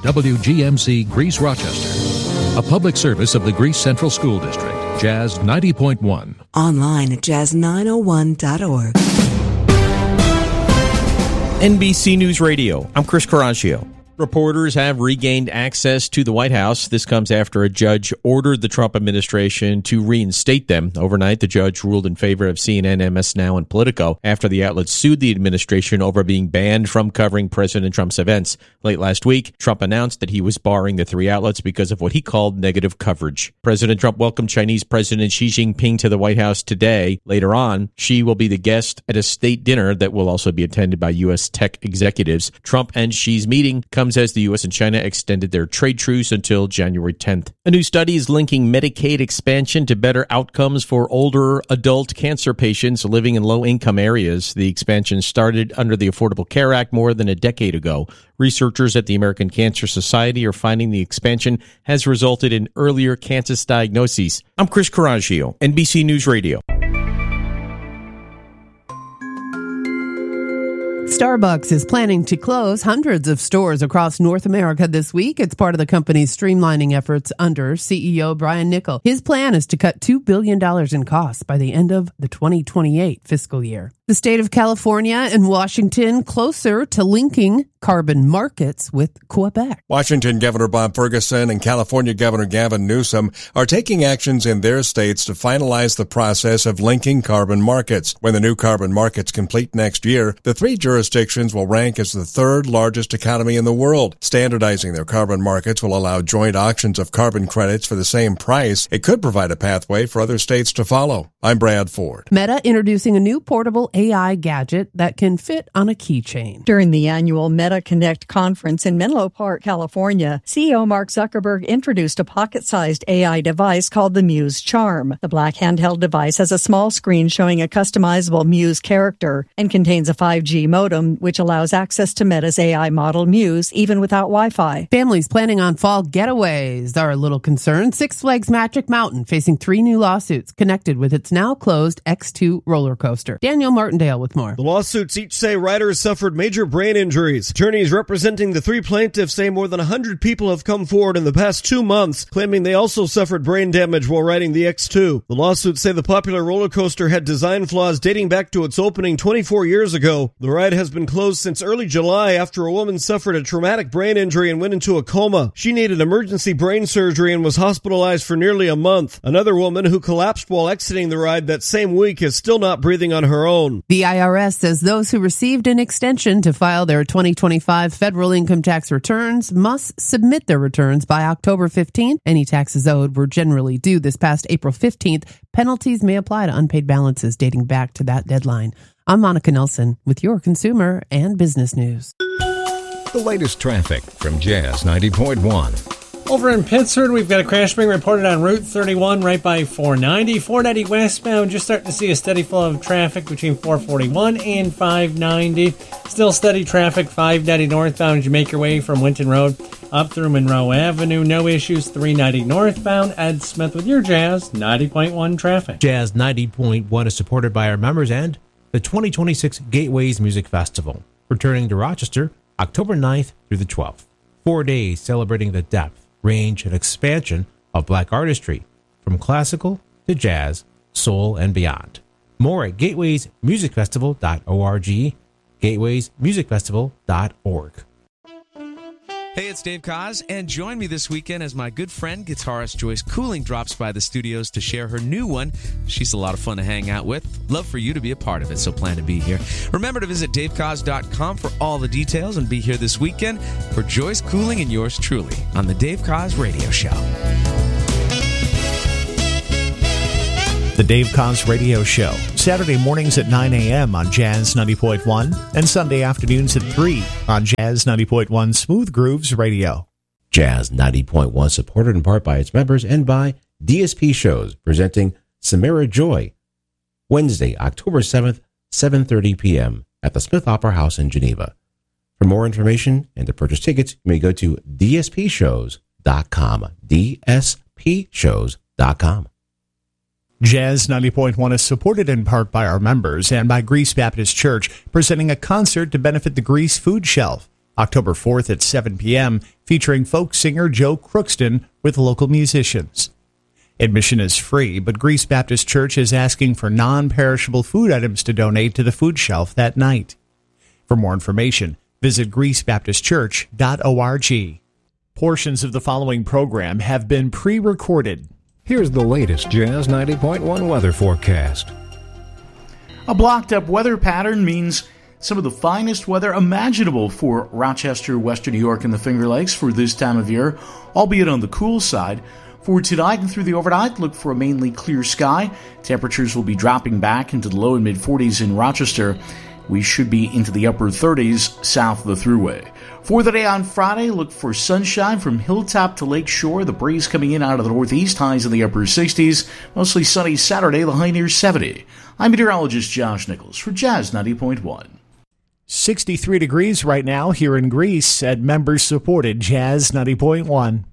WGMC Greece Rochester, a public service of the Greece Central School District. Jazz 90.1. Online at jazz901.org. NBC News Radio. I'm Chris Coraggio. Reporters have regained access to the White House. This comes after a judge ordered the Trump administration to reinstate them. Overnight, the judge ruled in favor of CNN, MS Now, and Politico after the outlets sued the administration over being banned from covering President Trump's events. Late last week, Trump announced that he was barring the three outlets because of what he called negative coverage. President Trump welcomed Chinese President Xi Jinping to the White House today. Later on, Xi will be the guest at a state dinner that will also be attended by U.S. tech executives. Trump and Xi's meeting comes as the U.S. and China extended their trade truce until January 10th. A new study is linking Medicaid expansion to better outcomes for older adult cancer patients living in low-income areas. The expansion started under the Affordable Care Act more than a decade ago. Researchers at the American Cancer Society are finding the expansion has resulted in earlier cancer diagnoses. I'm Chris Coraggio, NBC News Radio. Starbucks is planning to close hundreds of stores across North America this week. It's part of the company's streamlining efforts under CEO Brian Niccol. His plan is to cut $2 billion in costs by the end of the 2028 fiscal year. The state of California and Washington closer to linking carbon markets with Quebec. Washington Governor Bob Ferguson and California Governor Gavin Newsom are taking actions in their states to finalize the process of linking carbon markets. When the new carbon markets complete next year, the three jurisdictions will rank as the third largest economy in the world. Standardizing their carbon markets will allow joint auctions of carbon credits for the same price. It could provide a pathway for other states to follow. I'm Brad Ford. Meta introducing a new portable AI gadget that can fit on a keychain. During the annual Meta Connect conference in Menlo Park, California, CEO Mark Zuckerberg introduced a pocket-sized AI device called the Muse Charm. The black handheld device has a small screen showing a customizable Muse character and contains a 5G modem, which allows access to Meta's AI model Muse even without Wi-Fi. Families planning on fall getaways are a little concerned. Six Flags Magic Mountain facing 3 new lawsuits connected with its now closed X2 roller coaster. Daniel Martindale with more. The lawsuits each say riders suffered major brain injuries. Attorneys representing the 3 plaintiffs say more than 100 people have come forward in the past 2 months, claiming they also suffered brain damage while riding the X2. The lawsuits say the popular roller coaster had design flaws dating back to its opening 24 years ago. The ride has been closed since early July after a woman suffered a traumatic brain injury and went into a coma. She needed emergency brain surgery and was hospitalized for nearly a month. Another woman who collapsed while exiting the ride that same week is still not breathing on her own. The IRS says those who received an extension to file their 2025 federal income tax returns must submit their returns by October 15th. Any taxes owed were generally due this past April 15th. Penalties may apply to unpaid balances dating back to that deadline. I'm Monica Nelson with your consumer and business news. The latest traffic from Jazz 90.1. Over in Pittsford, we've got a crash being reported on Route 31 right by 490. 490 westbound, just starting to see a steady flow of traffic between 441 and 590. Still steady traffic, 590 northbound as you make your way from Winton Road up through Monroe Avenue. No issues, 390 northbound. Ed Smith with your Jazz 90.1 traffic. Jazz 90.1 is supported by our members and the 2026 Gateways Music Festival, returning to Rochester October 9th through the 12th. 4 days celebrating the depth, range, and expansion of black artistry, from classical to jazz, soul, and beyond. More at gatewaymusicfestival.org, gatewaymusicfestival.org. Hey, it's Dave Koz, and join me this weekend as my good friend, guitarist Joyce Cooling, drops by the studios to share her new one. She's a lot of fun to hang out with. Love for you to be a part of it, so plan to be here. Remember to visit davekoz.com for all the details and be here this weekend for Joyce Cooling and yours truly on the Dave Koz Radio Show. The Dave Koz Radio Show, Saturday mornings at 9 a.m. on Jazz 90.1 and Sunday afternoons at 3 on Jazz 90.1 Smooth Grooves Radio. Jazz 90.1 supported in part by its members and by DSP Shows presenting Samara Joy, Wednesday, October 7th, 7:30 p.m. at the Smith Opera House in Geneva. For more information and to purchase tickets, you may go to dspshows.com, dspshows.com. Jazz 90.1 is supported in part by our members and by Greece Baptist Church, presenting a concert to benefit the Greece Food Shelf October 4th at 7 p.m., featuring folk singer Joe Crookston with local musicians. Admission is free, but Greece Baptist Church is asking for non-perishable food items to donate to the food shelf that night. For more information, visit greecebaptistchurch.org. Portions of the following program have been pre-recorded. Here's the latest Jazz 90.1 weather forecast. A blocked-up weather pattern means some of the finest weather imaginable for Rochester, Western New York, and the Finger Lakes for this time of year, albeit on the cool side. For tonight and through the overnight, look for a mainly clear sky. Temperatures will be dropping back into the low and mid-40s in Rochester. We should be into the upper 30s south of the Thruway. For the day on Friday, look for sunshine from hilltop to lake shore. The breeze coming in out of the northeast, highs in the upper 60s. Mostly sunny Saturday, the high near 70. I'm meteorologist Josh Nichols for Jazz 90.1. 63 degrees right now here in Greece at members-supported Jazz 90.1.